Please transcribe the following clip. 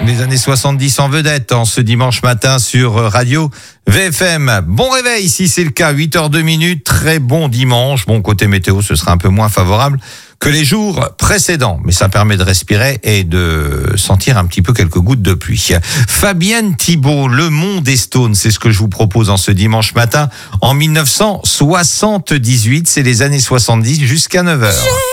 Les années 70 en vedette en ce dimanche matin sur Radio VFM. Bon réveil si c'est le cas, 8h02, très bon dimanche. Bon, côté météo, ce sera un peu moins favorable que les jours précédents, mais ça permet de respirer et de sentir un petit peu quelques gouttes de pluie. Fabienne Thibault, Le Mont des Stones, c'est ce que je vous propose en ce dimanche matin en 1978, c'est les années 70 jusqu'à 9h.